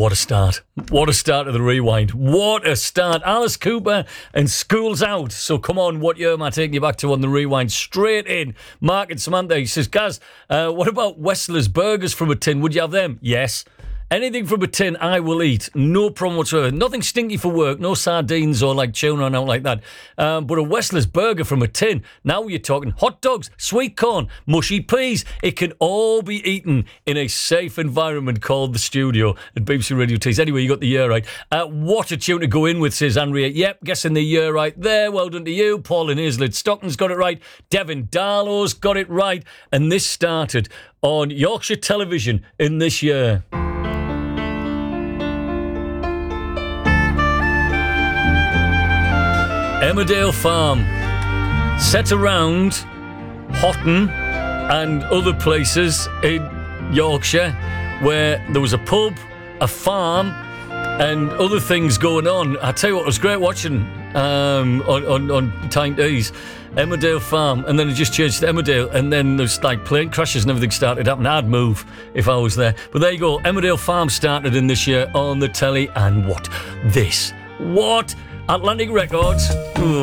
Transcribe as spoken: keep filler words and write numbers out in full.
what a start. What a start of the Rewind. What a start. Alice Cooper and School's Out. So come on, what year am I taking you back to on the Rewind? Straight in. Mark and Samantha, he says, Gaz, uh, what about Wessler's Burgers from a tin? Would you have them? Yes. Anything from a tin, I will eat. No problem whatsoever. Nothing stinky for work. No sardines or like tuna or out like that. Um, but a Wessler's Burger from a tin. Now you're talking hot dogs, sweet corn, mushy peas. It can all be eaten in a safe environment called the studio at B B C Radio Tees. Anyway, you got the year right. Uh, what a tune to go in with, says Andrea. Yep, guessing the year right there. Well done to you. Paul and Hazlitt Stockton's got it right. Devin Darlow's got it right. And this started on Yorkshire television in this year. Emmerdale Farm, set around Houghton and other places in Yorkshire where there was a pub, a farm and other things going on. I tell you what, it was great watching um, on, on, on Tyne Tees, Emmerdale Farm, and then it just changed to Emmerdale, and then there's like plane crashes and everything started happening. I'd move if I was there. But there you go, Emmerdale Farm started in this year on the telly, and what? This. What? Atlantic Records. Ooh.